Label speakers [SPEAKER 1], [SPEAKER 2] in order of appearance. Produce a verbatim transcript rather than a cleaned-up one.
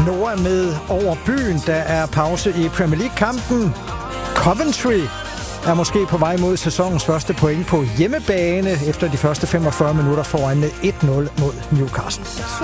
[SPEAKER 1] Nord med over byen. Der er pause i Premier League-kampen. Coventry er måske på vej mod sæsonens første point på hjemmebane efter de første femogfyrre minutter foran et nul mod Newcastle.